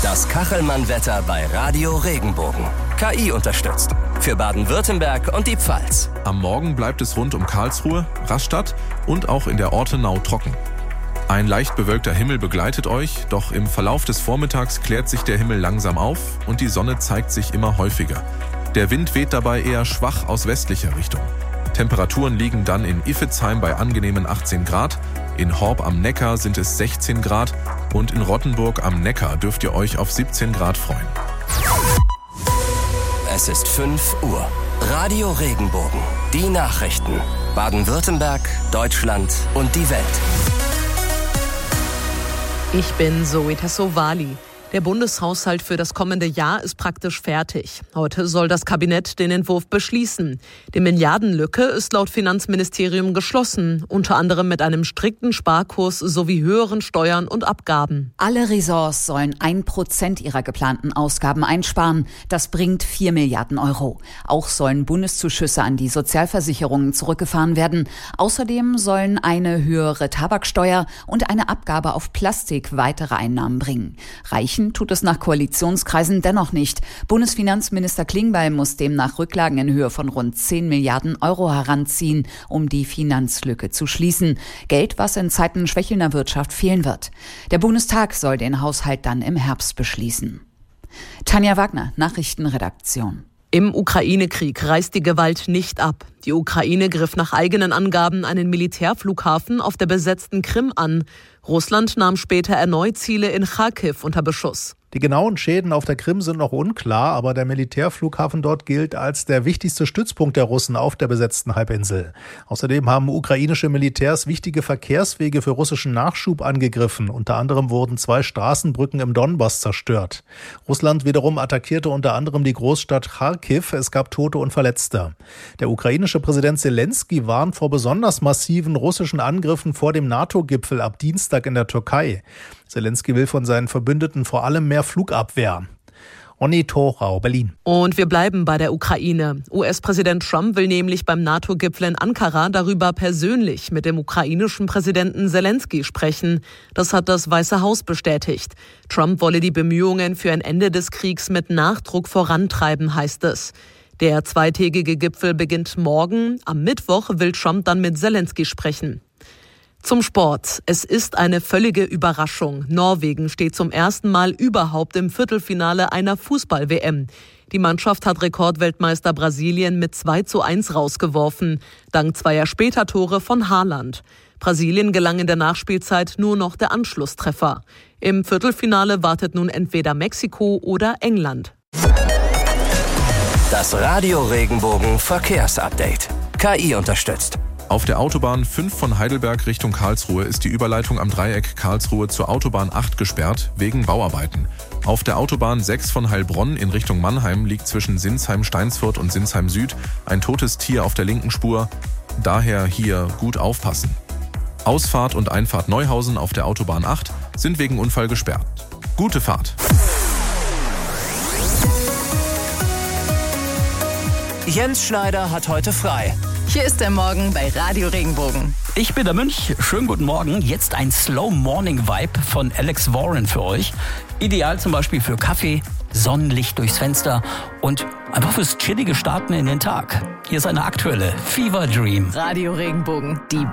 Das Kachelmann-Wetter bei Radio Regenbogen. KI unterstützt. Für Baden-Württemberg und die Pfalz. Am Morgen bleibt es rund um Karlsruhe, Rastatt und auch in der Ortenau trocken. Ein leicht bewölkter Himmel begleitet euch, doch im Verlauf des Vormittags klärt sich der Himmel langsam auf und die Sonne zeigt sich immer häufiger. Der Wind weht dabei eher schwach aus westlicher Richtung. Temperaturen liegen dann in Iffezheim bei angenehmen 18 Grad, in Horb am Neckar sind es 16 Grad und in Rottenburg am Neckar dürft ihr euch auf 17 Grad freuen. Es ist 5 Uhr. Radio Regenbogen. Die Nachrichten. Baden-Württemberg, Deutschland und die Welt. Ich bin Zoe Tassovali. Der Bundeshaushalt für das kommende Jahr ist praktisch fertig. Heute soll das Kabinett den Entwurf beschließen. Die Milliardenlücke ist laut Finanzministerium geschlossen, unter anderem mit einem strikten Sparkurs sowie höheren Steuern und Abgaben. Alle Ressorts sollen 1% ihrer geplanten Ausgaben einsparen. Das bringt 4 Milliarden Euro. Auch sollen Bundeszuschüsse an die Sozialversicherungen zurückgefahren werden. Außerdem sollen eine höhere Tabaksteuer und eine Abgabe auf Plastik weitere Einnahmen bringen. Reichen tut es nach Koalitionskreisen dennoch nicht. Bundesfinanzminister Klingbeil muss demnach Rücklagen in Höhe von rund 10 Milliarden Euro heranziehen, um die Finanzlücke zu schließen. Geld, was in Zeiten schwächelnder Wirtschaft fehlen wird. Der Bundestag soll den Haushalt dann im Herbst beschließen. Tanja Wagner, Nachrichtenredaktion. Im Ukraine-Krieg reißt die Gewalt nicht ab. Die Ukraine griff nach eigenen Angaben einen Militärflughafen auf der besetzten Krim an. Russland nahm später erneut Ziele in Charkiw unter Beschuss. Die genauen Schäden auf der Krim sind noch unklar, aber der Militärflughafen dort gilt als der wichtigste Stützpunkt der Russen auf der besetzten Halbinsel. Außerdem haben ukrainische Militärs wichtige Verkehrswege für russischen Nachschub angegriffen. Unter anderem wurden 2 Straßenbrücken im Donbass zerstört. Russland wiederum attackierte unter anderem die Großstadt Charkiw. Es gab Tote und Verletzte. Der ukrainische Präsident Zelensky warnt vor besonders massiven russischen Angriffen vor dem NATO-Gipfel ab Dienstag in der Türkei. Zelensky will von seinen Verbündeten vor allem mehr Flugabwehr. Onni Thorau, Berlin. Und wir bleiben bei der Ukraine. US-Präsident Trump will nämlich beim NATO-Gipfel in Ankara darüber persönlich mit dem ukrainischen Präsidenten Zelensky sprechen. Das hat das Weiße Haus bestätigt. Trump wolle die Bemühungen für ein Ende des Kriegs mit Nachdruck vorantreiben, heißt es. Der zweitägige Gipfel beginnt morgen. Am Mittwoch will Trump dann mit Zelensky sprechen. Zum Sport. Es ist eine völlige Überraschung. Norwegen steht zum ersten Mal überhaupt im Viertelfinale einer Fußball-WM. Die Mannschaft hat Rekordweltmeister Brasilien mit 2:1 rausgeworfen, dank 2 Spätertore von Haaland. Brasilien gelang in der Nachspielzeit nur noch der Anschlusstreffer. Im Viertelfinale wartet nun entweder Mexiko oder England. Das Radio Regenbogen Verkehrsupdate. KI unterstützt. Auf der Autobahn 5 von Heidelberg Richtung Karlsruhe ist die Überleitung am Dreieck Karlsruhe zur Autobahn 8 gesperrt, wegen Bauarbeiten. Auf der Autobahn 6 von Heilbronn in Richtung Mannheim liegt zwischen Sinsheim-Steinsfurt und Sinsheim Süd ein totes Tier auf der linken Spur. Daher hier gut aufpassen. Ausfahrt und Einfahrt Neuhausen auf der Autobahn 8 sind wegen Unfall gesperrt. Gute Fahrt! Jens Schneider hat heute frei. Hier ist der Morgen bei Radio Regenbogen. Ich bin der Mönch. Schönen guten Morgen. Jetzt ein Slow Morning Vibe von Alex Warren für euch. Ideal zum Beispiel für Kaffee, Sonnenlicht durchs Fenster und einfach fürs chillige Starten in den Tag. Hier ist eine aktuelle Fever Dream. Radio Regenbogen, die